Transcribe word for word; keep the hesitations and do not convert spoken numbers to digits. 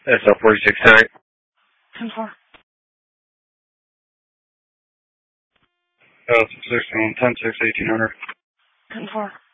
S L forty-six nine. ten four. Oh, six one, ten six, eighteen hundred. ten four.